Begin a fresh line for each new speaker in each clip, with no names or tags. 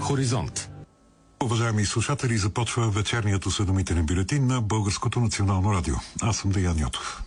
Хоризонт.
Уважаеми слушатели, започва вечерният осведомителен бюлетин на Българското национално радио. Аз съм Деян Йотов.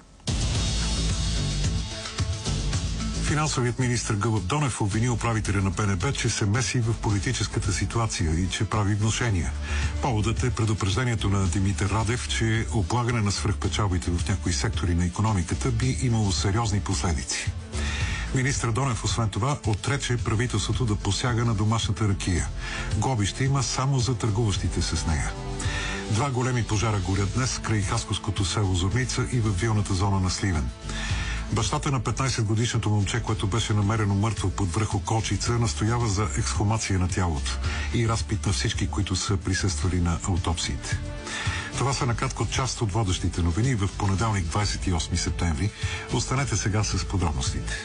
Финансовият министр Гълъб Донев обвини управителя на БНБ, че се меси в политическата ситуация и че прави внушения. Поводът е предупреждението на Димитър Радев, че облагане на свръхпечалбите в някои сектори на икономиката би имало сериозни последици. Министър Донев, освен това, отрече правителството да посяга на домашната ракия. Глоби ще има само за търгуващите с нея. 2 големи пожара горят днес край хасковското село Зорница и във вилната зона на Сливен. Бащата на 15-годишното момче, което беше намерено мъртво под връх Околчица, настоява за ексхумация на тялото и разпит на всички, които са присъствали на аутопсиите. Това са накратко част от водещите новини в понеделник 28 септември. Останете сега с подробностите.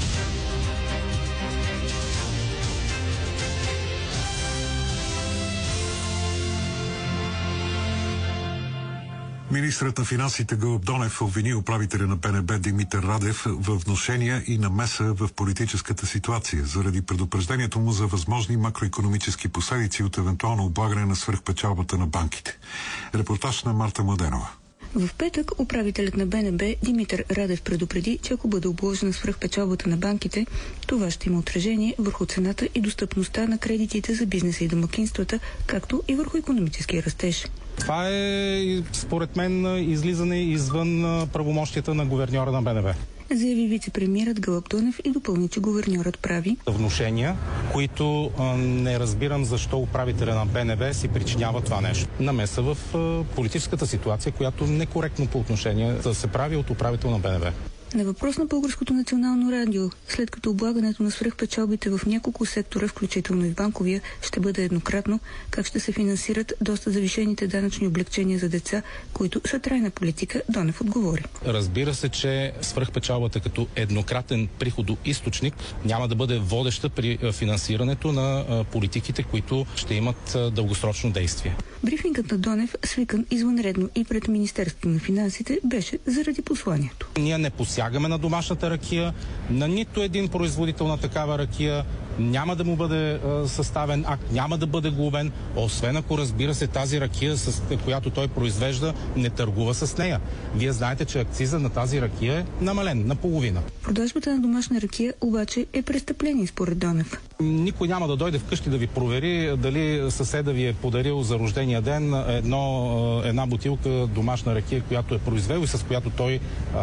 Министърът на финансите Гълъб Донев обвини управителя на БНБ Димитър Радев в внушения и намеса в политическата ситуация заради предупреждението му за възможни макроикономически последици от евентуално облагане на свръхпечалбата на банките. Репортаж на Марта Младенова.
В петък управителят на БНБ Димитър Радев предупреди, че ако бъде обложена свръхпечалбата на банките, това ще има отражение върху цената и достъпността на кредитите за бизнеса и домакинствата, както и върху икономическия растеж.
Това е, според мен, излизане извън правомощията на гуверньора на БНБ.
Заяви вице-премиерът Гълъб Донев и допълни, че гуверньорът прави
внушения, които не разбирам защо управителя на БНБ си причинява това нещо. Намеса в политическата ситуация, която некоректно по отношение да се прави от управител на БНБ.
На въпрос на Българското национално радио, след като облагането на свръхпечалбите в няколко сектора, включително и в банковия, ще бъде еднократно, как ще се финансират доста завишените данъчни облекчения за деца, които са трайна политика, Донев отговори.
Разбира се, че свръхпечалбата като еднократен приходоизточник няма да бъде водеща при финансирането на политиките, които ще имат дългосрочно действие.
Брифингът на Донев, свикан извънредно и пред Министерството на финансите, беше заради посланието.
Ние не посягаме на домашната ракия, на нито един производител на такава ракия, няма да му бъде съставен акт, няма да бъде глобен, освен ако, разбира се, тази ракия, с която той произвежда, не търгува с нея. Вие знаете, че акциза на тази ракия е намален наполовина.
Продажбата на домашна ракия обаче е престъпление според Донев.
Никой няма да дойде вкъщи да ви провери дали съседа ви е подарил за рождения ден една бутилка домашна ракия, която е произвел и с която той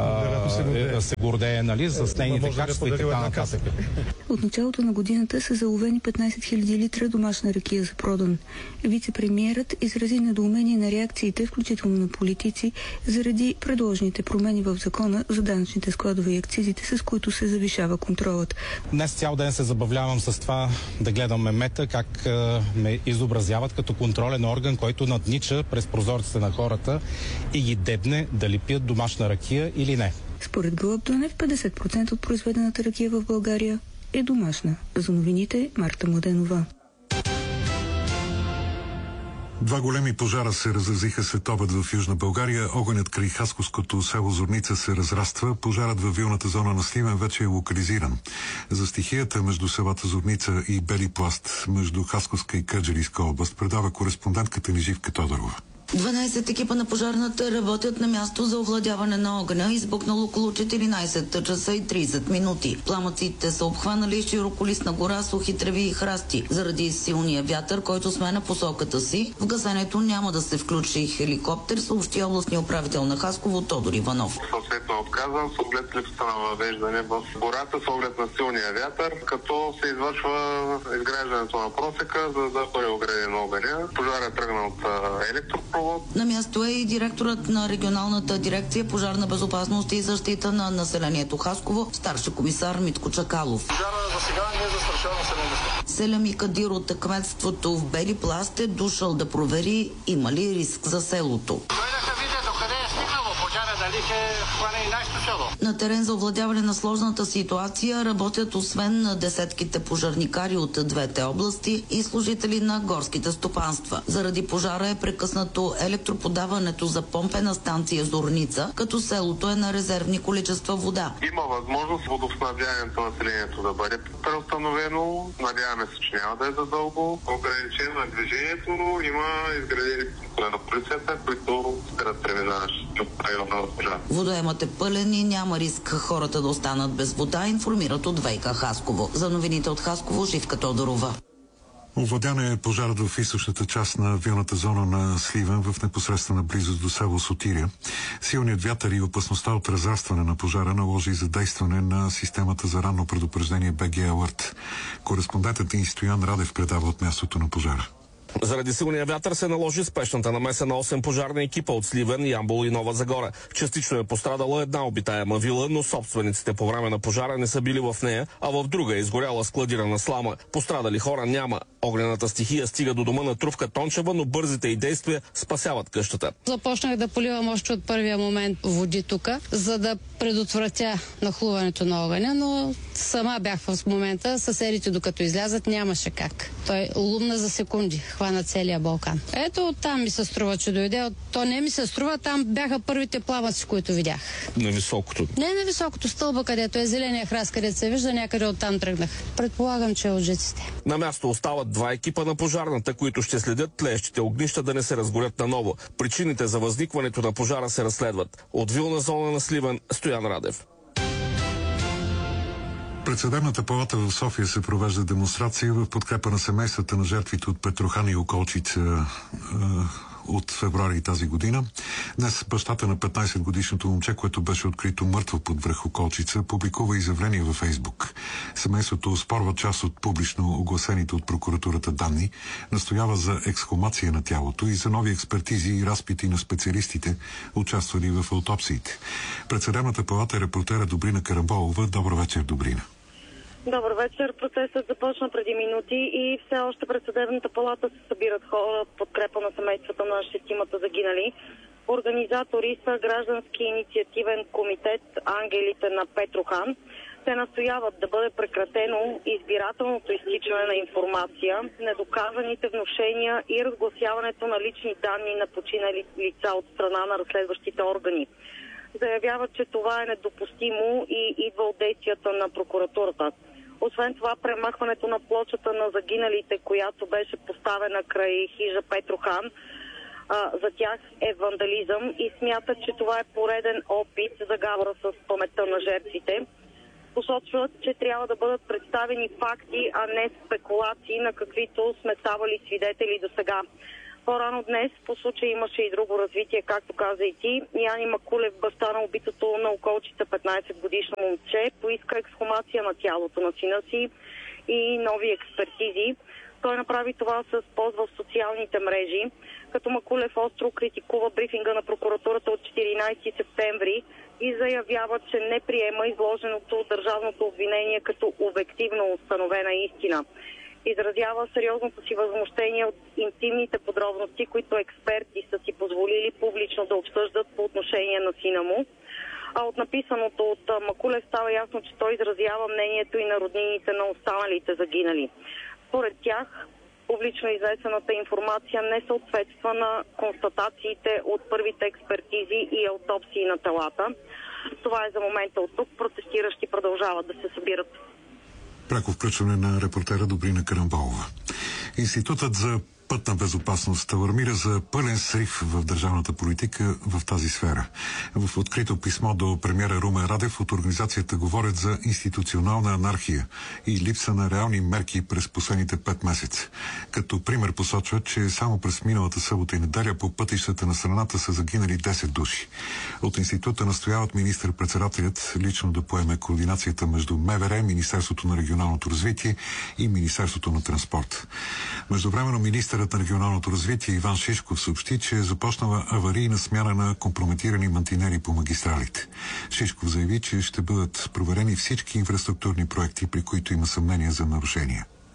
се гордее, нали, с нейните качества и така нататък.
От началото на годината са заловени 15 000 литра домашна ракия за продан. Вице-премиерът изрази недоумение на реакциите, включително на политици, заради предложените промени в закона за данъчните складове и акцизите, с които се завишава контролът.
Днес цял ден се забавлявам с това да гледам мемета, как ме изобразяват като контролен орган, който наднича през прозорците на хората и ги дебне дали пият домашна ракия или не.
Според Гълъб Донев, 50% от произведената ракия в България е домашна. За новините Марта Младенова.
2 големи пожара се разразиха след обед в Южна България. Огънят край хасковското село Зорница се разраства. Пожарът във вилната зона на Сливен вече е локализиран. За стихията между селата Зорница и Бели пласт, между Хасковска и Кърджалийска област, предава кореспондентката ни Живка Тодорова.
12 екипа на пожарната работят на място за овладяване на огъня, избухнал около 14 часа и 30 минути. Пламъците са обхванали широколистна гора, сухи треви и храсти. Заради силния вятър, който сменя посоката си, в гасенето няма да се включи хеликоптер, съобщи областния управител на Хасково Тодор Иванов.
Съответно отказан с оглед липсата на въвеждане в гората с оглед на силния вятър, като се извършва изграждането на просека, за да бъде ограден огъня. Пожарът тръгна от електропровод.
На място е и директорът на регионалната дирекция пожарна безопасност и защита на населението Хасково, старши комисар Митко Чакалов.
Пожара за сега не е застрашава населението.
Селями Кадир от кметството в Бели пласт е дошъл да провери има ли риск за селото.
Дойдах да видя докъде е стигнало пожара,
На терен за овладяване на сложната ситуация работят освен на десетките пожарникари от двете области и служители на горските стопанства. Заради пожара е прекъснато електроподаването за помпена станция Зорница, като селото е на резервни количества вода.
Има възможност водоснабдяването на населението да бъде преустановено. Надяваме се, че няма да е задълго. Ограничение на движението, но има изградени на полицията, които спират преминаващите от района на пожар.
Водоемът е пълен и няма риск хората да останат без вода, информират от ВиК Хасково. За новините от Хасково, Живка Тодорова.
Овладян е пожарът в източната част на вилната зона на Сливен в непосредствена близост до село Сотиря. Силният вятър и опасността от разрастване на пожара наложи задействане на системата за ранно предупреждение БГ Алърт. Кореспондентът ни Стоян Радев предава от мястото на пожара.
Заради силния вятър се наложи спешната намеса на 8 пожарни екипа от Сливен, Ямбол и Нова Загора. Частично е пострадала една обитаема вила, но собствениците по време на пожара не са били в нея, а в друга е изгоряла складирана слама. Пострадали хора няма. Огнената стихия стига до дома на Трувка Тончева, но бързите й действия спасяват къщата.
Започнах да поливам още от първия момент води тук, за да предотвратя нахлуването на огъня, но сама бях в момента. Съседите, докато излязат, нямаше как. Той лумна за секунди, хвана целия Балкан. Ето оттам ми се струва, че дойде. То не ми се струва, там бяха първите пламъци, които видях.
На високото?
Не на високото, стълба, където е зеления храст, където се вижда, някъде оттам тръгнах. Предполагам, че е от жиците.
На място остават 2 екипа на пожарната, които ще следят тлеещите огнища да не се разгорят наново. Причините за възникването на пожара се разследват. От вилна зона на Сливен, Стоян Радев.
Пред Съдебната палата в София се провежда демонстрация в подкрепа на семействата на жертвите от Петрохан и Околчица от февруари тази година. Днес бащата на 15-годишното момче, което беше открито мъртво под връх Околчица, публикува изявление във Фейсбук. Семейството оспорва част от публично огласените от прокуратурата данни, настоява за ексхумация на тялото и за нови експертизи и разпити на специалистите, участвали в аутопсиите. Пред Съдебната палата е репортера Добрина Карамболова. Добър вечер, Добрина.
Добър вечер. Процесът започна преди минути и все още пред Съдебната палата се събират хора в подкрепа на семействата на 6 загинали. Организатори са граждански инициативен комитет Ангелите на Петрохан. Те настояват да бъде прекратено избирателното изтичане на информация, недоказаните внушения и разгласяването на лични данни на починали лица от страна на разследващите органи. Заявяват, че това е недопустимо и идва от действията на прокуратурата. Освен това, премахването на плочата на загиналите, която беше поставена край хижа Петрохан, за тях е вандализъм и смятат, че това е пореден опит за гавра с паметта на жертвите. Посочват, че трябва да бъдат представени факти, а не спекулации, на каквито сме ставали свидетели до сега. По-рано днес по случая имаше и друго развитие, както каза и ти. Яни Макулев, баща на убитото на Околчица 15-годишно момче, поиска ексхумация на тялото на сина си и нови експертизи. Той направи това с пост в социалните мрежи, като Макулев остро критикува брифинга на прокуратурата от 14 септември и заявява, че не приема изложеното от държавното обвинение като обективно установена истина. Изразява сериозното си възмущение от интимните подробности, които експерти са си позволили публично да обсъждат по отношение на сина му. А от написаното от Макулев става ясно, че той изразява мнението и на роднините на останалите загинали. Според тях, публично известената информация не съответства на констатациите от първите експертизи и аутопсии на телата. Това е за момента от тук. Протестиращи продължават да се събират.
Пряко включване на репортера Добрина Карамболова. Институтът за пътна безопасност алармира за пълен срив в държавната политика в тази сфера. В открито писмо до премиера Румен Радев от организацията говорят за институционална анархия и липса на реални мерки през последните 5 месеца. Като пример посочват, че само през миналата събота и неделя по пътищата на страната са загинали 10 души. От института настояват министър-председателят лично да поеме координацията между МВР, Министерството на регионалното развитие и Министерството на транспорт. Междувременно министърът на регионалното развитие Иван Шишков съобщи, че е започнала аварийна смяна на компрометирани мантинели по магистралите. Шишков заяви, че ще бъдат проверени всички инфраструктурни проекти, при които има съмнение за нарушения.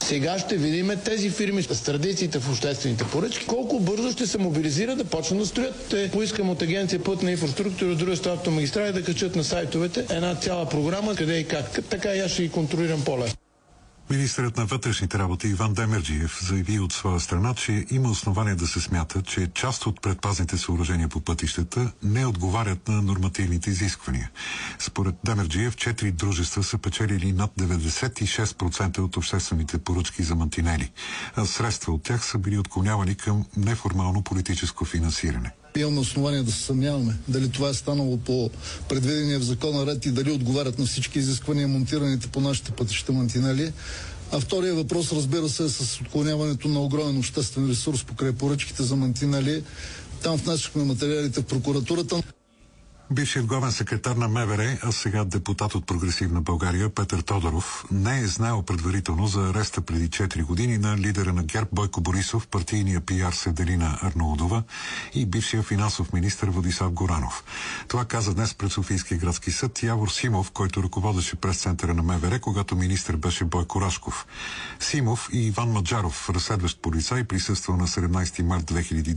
Сега ще видим тези фирми с традициите в обществените поръчки, колко бързо ще се мобилизират да почнат да строят. Те поискам от Агенция Пътна инфраструктура, от друга страна автомагистрали да качат на сайтовете една цяла програма, къде и как. Така и аз ще ги контролирам по-лесно.
Министърът на вътрешните работи Иван Демерджиев заяви от своя страна, че има основание да се смята, че част от предпазните съоръжения по пътищата не отговарят на нормативните изисквания. Според Демерджиев, 4 дружества са печелили над 96% от обществените поръчки за мантинели, а средства от тях са били отклонявани към неформално политическо финансиране.
Имаме основание да се съмняваме дали това е станало по предвидения в закона ред и дали отговарят на всички изисквания монтираните по нашите пътища мантинели. А втория въпрос, разбира се, е с отклоняването на огромен обществен ресурс покрай поръчките за мантинели. Там внесохме материалите в прокуратурата.
Бившият главен секретар на МВР, а сега депутат от Прогресивна България, Петър Тодоров, не е знаел предварително за ареста преди 4 години на лидера на ГЕРБ Бойко Борисов, партийния пиар Седелина Арнаудова и бившия финансов министър Владислав Горанов. Това каза днес пред Софийския градски съд Явор Симов, който ръководеше прес-центъра на МВР, когато министър беше Бойко Рашков. Симов и Иван Маджаров, разследващ полицай, присъствал на 17 март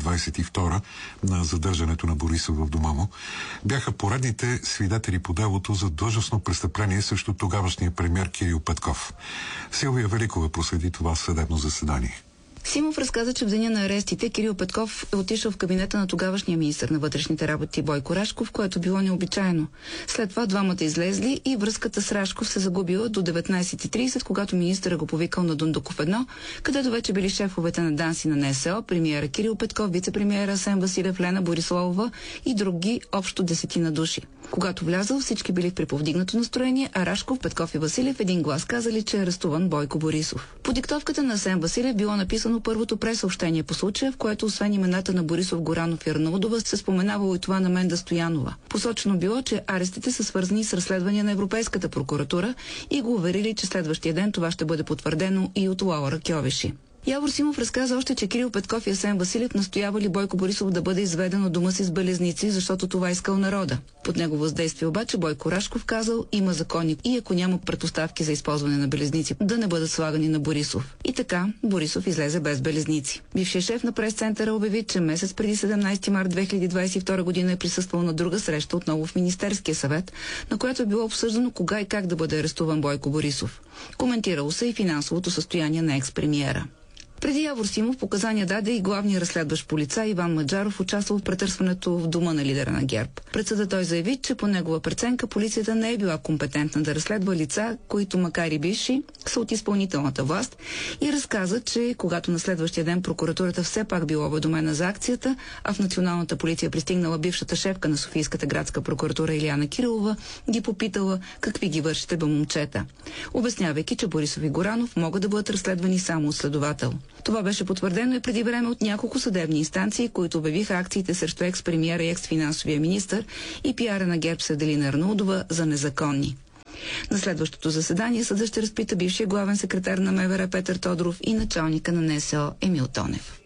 2022 на задържането на Борисов в дома му, бяха поредните свидетели по делото за длъжностно престъпление срещу тогавашния премиер Кирил Петков. Силвия Великова проследи това съдебно заседание.
Симов разказа, че в деня на арестите Кирил Петков е отишъл в кабинета на тогавашния министър на вътрешните работи Бойко Рашков, което било необичайно. След това двамата излезли и връзката с Рашков се загубила до 19:30, когато министъра го повикал на Дундуков 1, където вече били шефовете на ДАНС и на НСО, премиера Кирил Петков, вице-премиера Асен Василев, Лена Бориславова и други общо 10 души. Когато влязъл, всички били в приповдигнато настроение, а Рашков, Петков и Василев един глас казали, че е арестуван Бойко Борисов. По диктовката на Асен Василев било написано първото пресъобщение по случая, в което освен имената на Борисов, Горанов и Арнаудова се споменавало и това на Менда Стоянова. Посочено било, че арестите са свързани с разследвания на Европейската прокуратура и го уверили, че следващия ден това ще бъде потвърдено и от Лаура Кьовеши. Явор Симов разказа още, че Кирил Петков и Асен Василев настоявали Бойко Борисов да бъде изведен от дома си с белезници, защото това искал народа. Под него въздействие обаче Бойко Рашков казал, има закони и ако няма предпоставки за използване на белезници, да не бъдат слагани на Борисов. И така, Борисов излезе без белезници. Бившият шеф на прес-центъра обяви, че месец преди 17 март 2022 година е присъствал на друга среща отново в Министерския съвет, на която е било обсъждано кога и как да бъде арестуван Бойко Борисов. Коментирало се и финансовото състояние на екс-премиера. Преди Явор Симов показания даде и главният разследващ полицай Иван Маджаров, участвал в претърсването в дома на лидера на ГЕРБ. Пред съда той заяви, че по негова преценка полицията не е била компетентна да разследва лица, които макар и бивши, са от изпълнителната власт, и разказа, че когато на следващия ден прокуратурата все пак била уведомена за акцията, а в националната полиция пристигнала бившата шефка на Софийската градска прокуратура Илияна Кирилова, ги попитала какви ги вършите бе момчета, обяснявайки, че Борисов и Горанов могат да бъдат разследвани само от следовател. Това беше потвърдено и преди време от няколко съдебни инстанции, които обявиха акциите срещу екс-премиера и екс-финансовия министър и пиара на ГЕРБ Седелина Арнаудова за незаконни. На следващото заседание съдът ще разпита бившия главен секретар на МВР Петър Тодоров и началника на НСО Емил Тонев.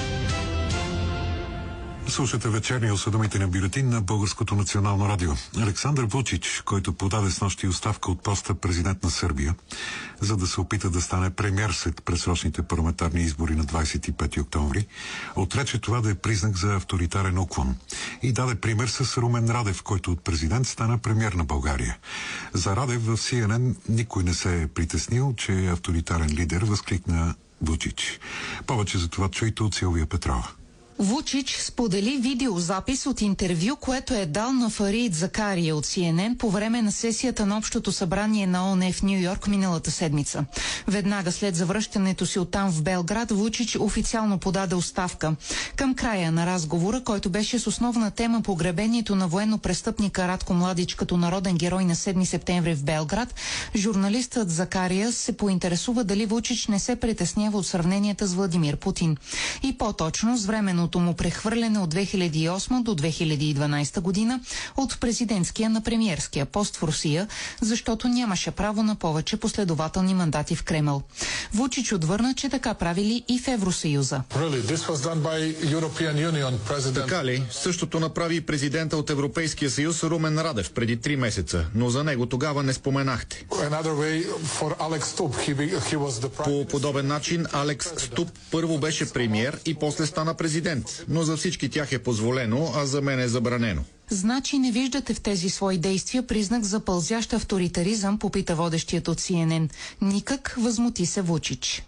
Слушате вечерния осведомителен бюлетин на Българското национално радио. Александър Вучич, който подаде снощи оставка от поста президент на Сърбия, за да се опита да стане премиер след предсрочните парламентарни избори на 25 октомври, отрече това да е признак за авторитарен уклон и даде пример с Румен Радев, който от президент стана премиер на България. За Радев в CNN никой не се е притеснил, че е авторитарен лидер, възкликна Вучич. Повече за това чуйте от Силвия Петрова.
Вучич сподели видеозапис от интервю, което е дал на Фарид Закария от CNN по време на сесията на Общото събрание на ООН в Ню-Йорк миналата седмица. Веднага след завръщането си оттам в Белград, Вучич официално подаде оставка. Към края на разговора, който беше с основна тема погребението на военно-престъпника Радко Младич като народен герой на 7 септември в Белград, журналистът Закария се поинтересува дали Вучич не се притеснява от сравненията с Владимир Путин. И по-точно с временно многократното му прехвърляне от 2008 до 2012 година от президентския на премиерския пост в Русия, защото нямаше право на повече последователни мандати в Кремъл. Вучич отвърна, че така правили и в Евросъюза.
Така ли? Същото направи президента от Европейския съюз Румен Радев преди 3 месеца, но за него тогава не споменахте. По подобен начин Алекс Ступ първо беше премиер и после стана президент, но за всички тях е позволено, а за мен е забранено.
Значи не виждате в тези свои действия признак за пълзящ авторитаризъм, попита водещият от CNN. Никак, възмути се Вучич.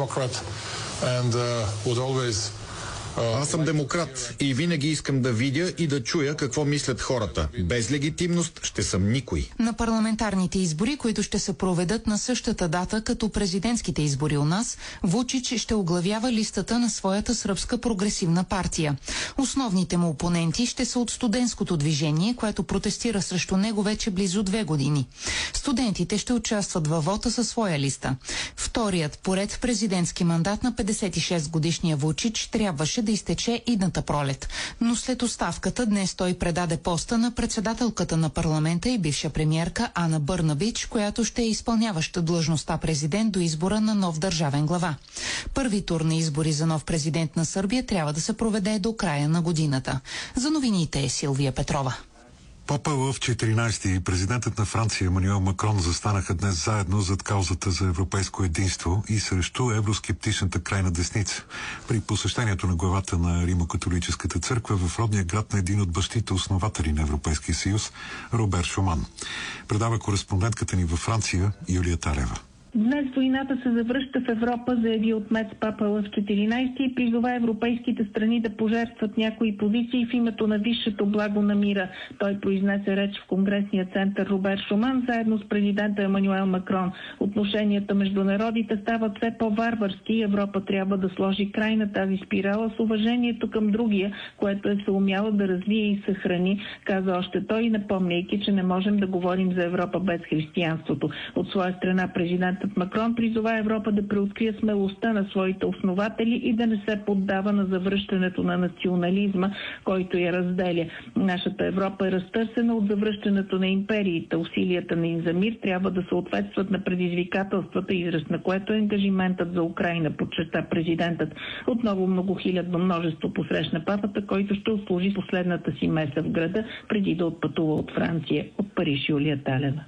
Аз съм демократ и винаги искам да видя и да чуя какво мислят хората. Без легитимност ще съм никой.
На парламентарните избори, които ще се проведат на същата дата като президентските избори у нас, Вучич ще оглавява листата на своята сръбска прогресивна партия. Основните му опоненти ще са от студентското движение, което протестира срещу него вече близо 2 години. Студентите ще участват във вота със своя листа. Вторият поред президентски мандат на 56-годишния Вучич трябваше да изтече идната пролет. Но след оставката днес той предаде поста на председателката на парламента и бивша премиерка Ана Бърнабич, която ще е изпълняваща длъжността президент до избора на нов държавен глава. Първи тур на избори за нов президент на Сърбия трябва да се проведе до края на годината. За новините е Силвия Петрова.
Папа в 14 и президентът на Франция Емануел Макрон застанаха днес заедно зад каузата за европейско единство и срещу евроскептичната крайна десница при посещението на главата на Римо-католическата църква в родния град на един от бащите основатели на Европейския съюз, Робер Шуман. Предава кореспондентката ни във Франция Юлия Талева.
Днес войната се завръща в Европа, заяви отмец Папа Лъв 14 и призова европейските страни да пожертват някои позиции в името на висшето благо на мира. Той произнесе реч в Конгресния център Робер Шуман заедно с президента Емануел Макрон. Отношенията между народите стават все по-варварски и Европа трябва да сложи край на тази спирала с уважението към другия, което е съумяло да развие и съхрани, каза още той, напомняйки, че не можем да говорим за Европа без християнството. От своя страна президент Макрон призова Европа да преоткрие смелостта на своите основатели и да не се поддава на завръщането на национализма, който я разделя. Нашата Европа е разтърсена от завръщането на империите. Усилията ни за мир трябва да съответстват на предизвикателствата, израз на което е ангажиментът за Украйна, подчерта президентът. Отново многохилядно множество посрещна папата, който ще отслужи последната си меса в града, преди да отпътува от Франция. От Париж Юлия Талева.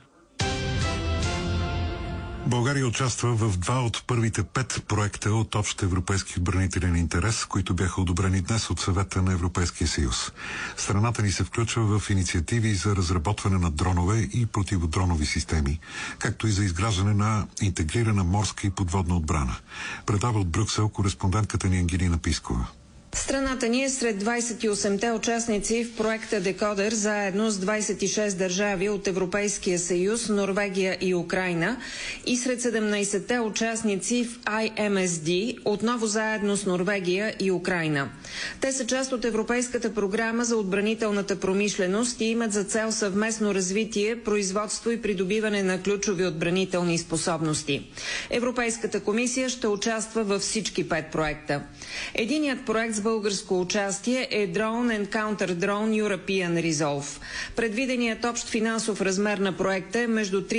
България участва в 2 от първите 5 проекта от общ европейски отбранителен интерес, които бяха одобрени днес от Съвета на Европейския съюз. Страната ни се включва в инициативи за разработване на дронове и противодронови системи, както и за изграждане на интегрирана морска и подводна отбрана. Предава от Брюксел кореспондентката ни Ангелина Пискова.
Страната ни е сред 28-те участници в проекта Декодер, заедно с 26 държави от Европейския съюз, Норвегия и Украйна, и сред 17-те участници в IMSD, отново заедно с Норвегия и Украйна. Те са част от Европейската програма за отбранителната промишленост и имат за цел съвместно развитие, производство и придобиване на ключови отбранителни способности. Европейската комисия ще участва във всички 5 проекта. Единият проект с българско участие е Drone and Counter Drone European Resolve. Предвиденият общ финансов размер на проекта е между